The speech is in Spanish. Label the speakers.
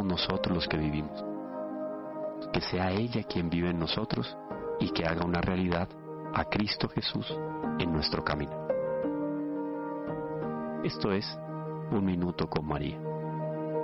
Speaker 1: seamos nosotros los que vivimos. Que sea ella quien vive en nosotros y que haga una realidad a Cristo Jesús en nuestro camino. Esto es Un Minuto con María.